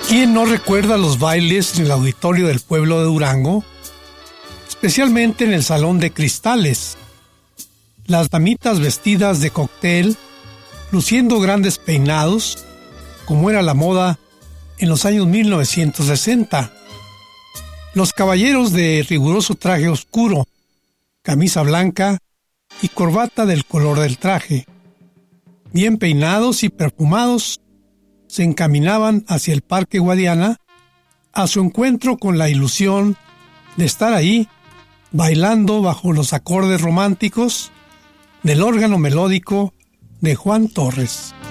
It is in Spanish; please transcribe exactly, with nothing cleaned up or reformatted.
¿Quién no recuerda los bailes en el auditorio del pueblo de Durango? Especialmente en el Salón de Cristales. Las damitas vestidas de cóctel, luciendo grandes peinados, como era la moda en los años mil novecientos sesenta. Los caballeros de riguroso traje oscuro, camisa blanca y corbata del color del traje. Bien peinados y perfumados, se encaminaban hacia el Parque Guadiana a su encuentro con la ilusión de estar ahí bailando bajo los acordes románticos del órgano melódico de Juan Torres.